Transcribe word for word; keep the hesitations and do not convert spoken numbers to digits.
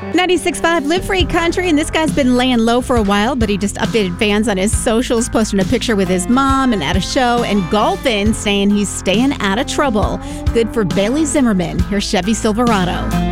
ninety-six point five Live Free Country, and this guy's been laying low for a while, but he just updated fans on his socials, posting a picture with his mom and at a show and golfing, saying he's staying out of trouble. Good for Bailey Zimmerman. Here's Chevy Silverado.